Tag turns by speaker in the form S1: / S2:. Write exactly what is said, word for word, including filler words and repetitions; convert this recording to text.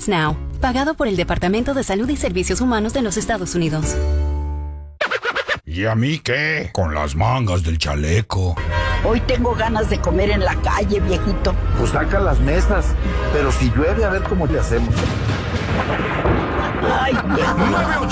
S1: Now, pagado por el Departamento de Salud y Servicios Humanos de los Estados Unidos.
S2: ¿Y a mí qué? Con las mangas del chaleco.
S3: Hoy tengo ganas de comer en la calle, viejito.
S4: Pues saca las mesas, pero si llueve a ver cómo le hacemos.
S3: Ay,